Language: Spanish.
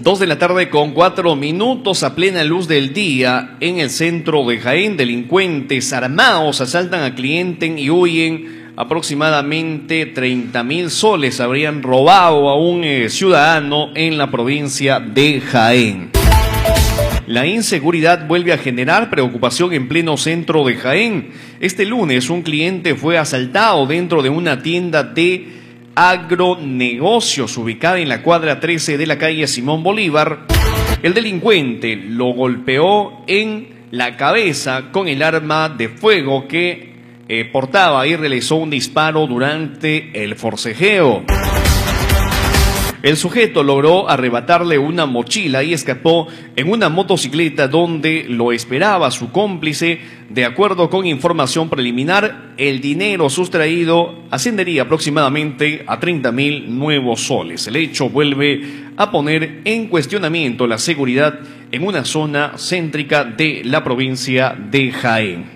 2 de la tarde con 4 minutos, a plena luz del día, en el centro de Jaén, delincuentes armados asaltan a cliente y huyen. Aproximadamente 30.000 soles habrían robado a un ciudadano en la provincia de Jaén. La inseguridad vuelve a generar preocupación en pleno centro de Jaén. Este lunes un cliente fue asaltado dentro de una tienda de agronegocios ubicada en la cuadra 13 de la calle Simón Bolívar. El delincuente lo golpeó en la cabeza con el arma de fuego que portaba y realizó un disparo durante el forcejeo. El sujeto logró arrebatarle una mochila y escapó en una motocicleta donde lo esperaba su cómplice. De acuerdo con información preliminar, el dinero sustraído ascendería aproximadamente a 30.000 nuevos soles. El hecho vuelve a poner en cuestionamiento la seguridad en una zona céntrica de la provincia de Jaén.